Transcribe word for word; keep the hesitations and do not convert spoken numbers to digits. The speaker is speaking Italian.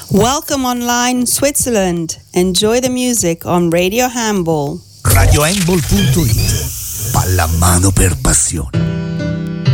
Welcome online Switzerland. Enjoy the music on Radio Handball. radio handball punto it. Pallamano per passione.